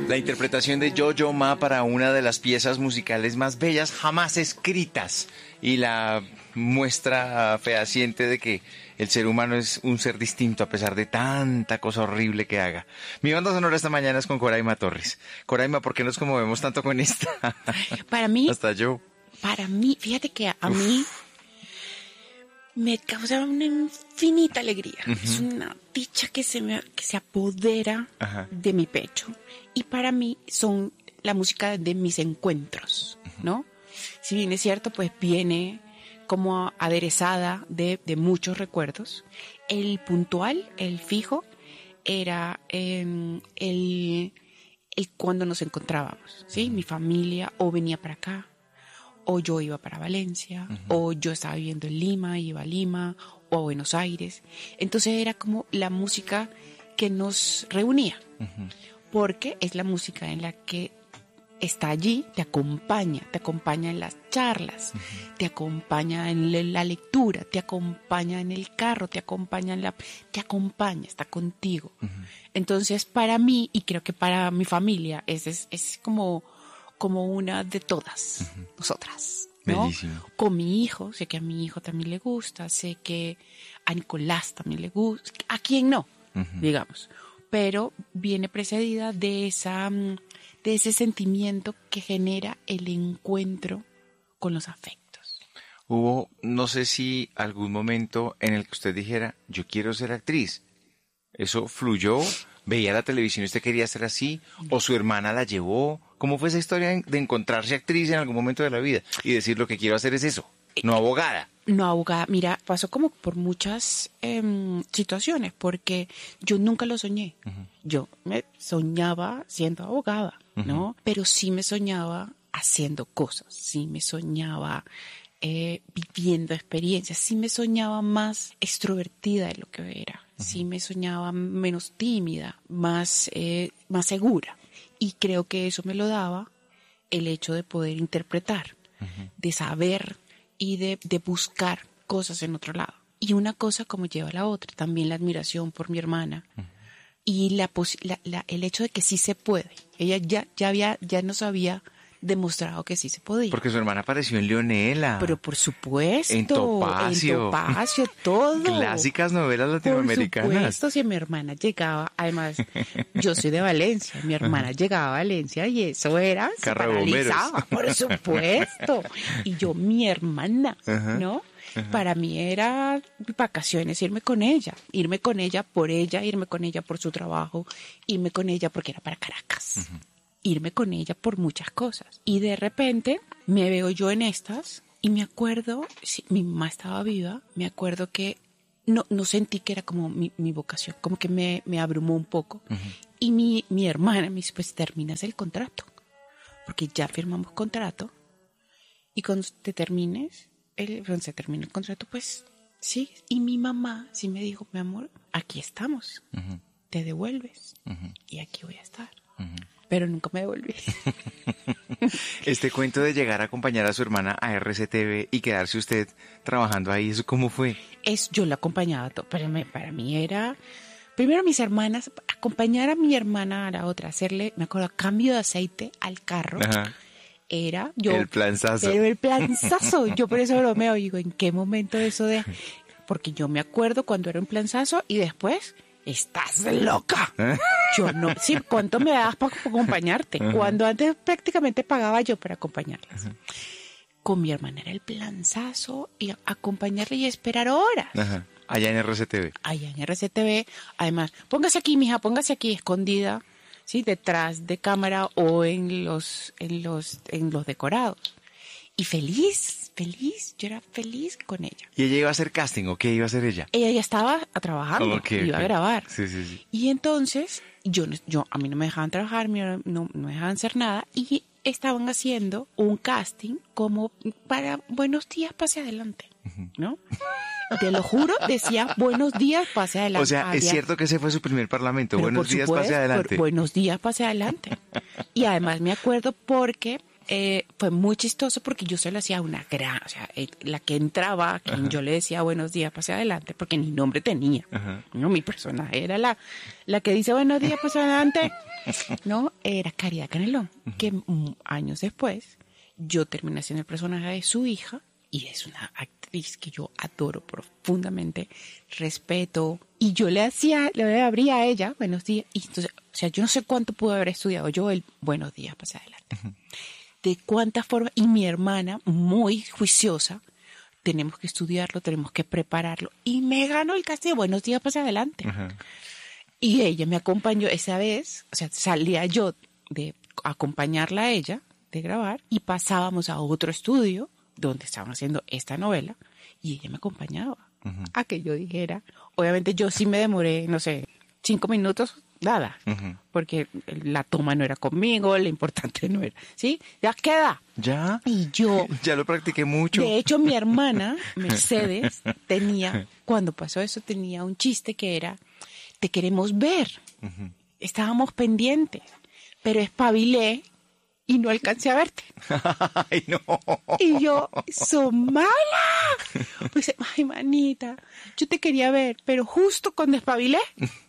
La interpretación de Yo-Yo Ma para una de las piezas musicales más bellas jamás escritas y la muestra fehaciente de que el ser humano es un ser distinto a pesar de tanta cosa horrible que haga. Mi banda sonora esta mañana es con Coraima Torres. Coraima, ¿por qué nos conmovemos tanto con esta? Para mí, fíjate que a mí me causa una infinita alegría. Es una dicha que se apodera de mi pecho. Y para mí son la música de mis encuentros, ¿no? Si bien es cierto, pues viene como aderezada de muchos recuerdos. El puntual, el fijo, era el cuando nos encontrábamos, ¿sí? Mi familia o venía para acá, o yo iba para Valencia, o yo estaba viviendo en Lima, iba a Lima, o a Buenos Aires. Entonces era como la música que nos reunía, porque es la música en la que está allí, te acompaña en las charlas, te acompaña en la lectura, te acompaña en el carro, te acompaña está contigo. Entonces para mí, y creo que para mi familia, es como una de todas nosotras, ¿no? Bellísimo. Con mi hijo, sé que a mi hijo también le gusta, sé que a Nicolás también le gusta, a quien no, digamos, pero viene precedida de ese sentimiento que genera el encuentro con los afectos. Hubo, no sé si algún momento en el que usted dijera, yo quiero ser actriz. ¿Eso fluyó? ¿Veía la televisión y usted quería ser así? ¿O su hermana la llevó? ¿Cómo fue esa historia de encontrarse actriz en algún momento de la vida y decir lo que quiero hacer es eso? No abogada. No abogada. Mira, pasó como por muchas situaciones, porque yo nunca lo soñé. Yo me soñaba siendo abogada, ¿no? Pero sí me soñaba haciendo cosas, sí me soñaba viviendo experiencias, sí me soñaba más extrovertida de lo que era, sí me soñaba menos tímida, más segura. Y creo que eso me lo daba el hecho de poder interpretar, de saber y de buscar cosas en otro lado. Y una cosa como lleva a la otra, también la admiración por mi hermana y el hecho de que sí se puede. Ella ya nos había demostrado que sí se podía. Porque su hermana apareció en Leonela. Pero por supuesto. En Topacio. En Topacio, todo. Clásicas novelas latinoamericanas. Por supuesto, si mi hermana llegaba, además, yo soy de Valencia, mi hermana llegaba a Valencia y eso era, se paralizaba, por supuesto. Y yo, mi hermana, ¿no? Para mí era vacaciones, irme con ella por ella, irme con ella por su trabajo, irme con ella porque era para Caracas. Irme con ella por muchas cosas. Y de repente me veo yo en estas y me acuerdo, mi mamá estaba viva, me acuerdo que no sentí que era como mi vocación, como que me abrumó un poco. Y mi hermana me dice, pues terminas el contrato, porque ya firmamos contrato y cuando se termine el contrato, pues sí. Y mi mamá sí me dijo, mi amor, aquí estamos, te devuelves y aquí voy a estar. Pero nunca me devolví. Este cuento de llegar a acompañar a su hermana a RCTV y quedarse usted trabajando ahí, ¿eso cómo fue? Yo la acompañaba, para mí era, primero mis hermanas, acompañar a mi hermana a la otra, hacerle, me acuerdo, cambio de aceite al carro. Era yo. El planzazo. Pero el planzazo, yo por eso bromeo, digo, ¿en qué momento eso de...? Porque yo me acuerdo cuando era un planzazo y después... ¡Estás loca! Yo no, sí, ¿cuánto me dabas para acompañarte? Cuando antes prácticamente pagaba yo para acompañarlas. Con mi hermana era el planzazo y acompañarle y esperar horas. Allá en RCTV. Allá en RCTV. Además, póngase aquí, mija, póngase aquí, escondida, ¿sí? Detrás de cámara o en los decorados. Y feliz, yo era feliz con ella. ¿Y ella iba a hacer casting o qué iba a hacer ella? Ella ya estaba trabajando, iba a grabar. Sí. Y entonces, a mí no me dejaban trabajar, no me dejaban hacer nada, y estaban haciendo un casting como para Buenos Días, pase adelante, ¿no? Te lo juro, decía Buenos Días, pase adelante. O sea, es cierto que ese fue su primer parlamento, Buenos Días, pase adelante. Buenos Días, pase adelante. Y además me acuerdo porque fue muy chistoso porque yo se lo hacía a una gran, o sea, la que entraba, a quien yo le decía buenos días, pase adelante, porque ni nombre tenía. No, mi personaje era la que dice buenos días, pase adelante. No, era Caridad Canelón, que años después yo terminé siendo el personaje de su hija y es una actriz que yo adoro profundamente, respeto, y yo le abría a ella buenos días, y entonces, o sea, yo no sé cuánto pude haber estudiado yo el buenos días, pase adelante. De cuántas formas, y mi hermana, muy juiciosa, tenemos que estudiarlo, tenemos que prepararlo, y me ganó el casting de buenos días, pase adelante. Y ella me acompañó esa vez, o sea, salía yo de acompañarla a ella, de grabar, y pasábamos a otro estudio donde estaban haciendo esta novela, y ella me acompañaba a que yo dijera. Obviamente yo sí me demoré, no sé, 5 minutos, nada, porque la toma no era conmigo, lo importante no era, ¿sí? Ya queda. ¿Ya? Y yo... Ya lo practiqué mucho. De hecho, mi hermana, Mercedes, cuando pasó eso, tenía un chiste que era, te queremos ver. Estábamos pendientes, pero espabilé y no alcancé a verte. ¡Ay, no! Y yo, ¡son mala! Pues, ay, manita, yo te quería ver, pero justo cuando espabilé,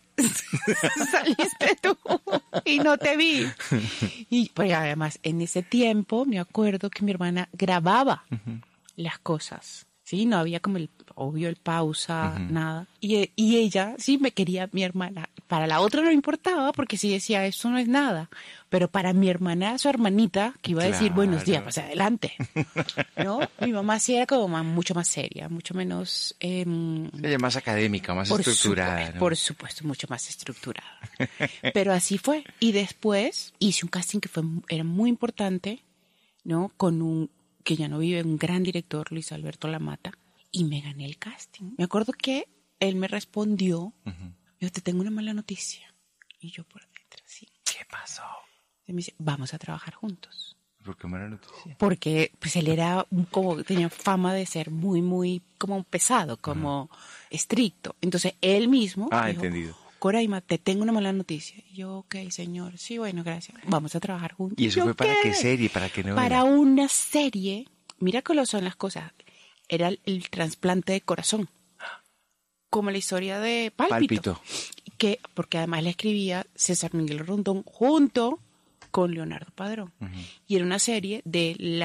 saliste tú y no te vi. Y pues además, en ese tiempo, me acuerdo que mi hermana grababa las cosas. Sí, no había como el pausa, nada. Y ella sí me quería, mi hermana. Para la otra no importaba porque sí decía, eso no es nada. Pero para mi hermana, su hermanita, que iba a decir, buenos días, pase adelante. ¿No? Mi mamá sí era como mucho más seria, mucho menos... Ella más académica, más estructurada. ¿No? Por supuesto, mucho más estructurada. Pero así fue. Y después hice un casting que era muy importante, ¿no? Con que ya no vive, un gran director, Luis Alberto Lamata, y me gané el casting. Me acuerdo que él me respondió, yo te tengo una mala noticia. Y yo por dentro, sí. ¿Qué pasó? Y me dice, vamos a trabajar juntos. ¿Por qué mala noticia? Porque pues él era tenía fama de ser muy, muy como pesado, como estricto. Entonces él mismo dijo, entendido. Coraima, te tengo una mala noticia. Y yo, ok, señor, sí, bueno, gracias. Vamos a trabajar juntos. ¿Y eso fue para qué serie? ¿Para qué novela? Para una serie, mira cómo son las cosas. Era el trasplante de corazón. Como la historia de Pálpito. Porque además la escribía César Miguel Rondón junto con Leonardo Padrón. Y era una serie del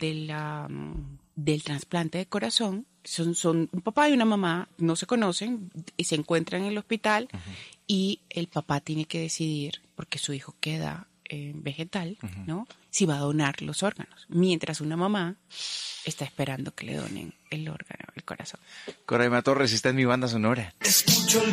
trasplante de corazón. Son un papá y una mamá, no se conocen y se encuentran en el hospital y el papá tiene que decidir, porque su hijo queda vegetal, ¿no? Si va a donar los órganos, mientras una mamá está esperando que le donen el órgano, el corazón. Coraima Torres está en mi banda sonora.